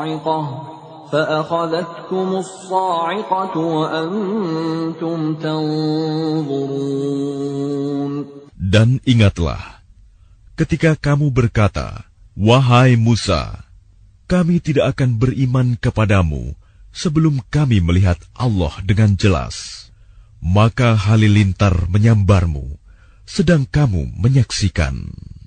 فأخذتكم الصاعقة وأنتم تنظرون. Dan ingatlah, ketika kamu berkata, "Wahai Musa, kami tidak akan beriman kepadamu sebelum kami melihat Allah dengan jelas." Maka halilintar menyambarmu, sedang kamu menyaksikan.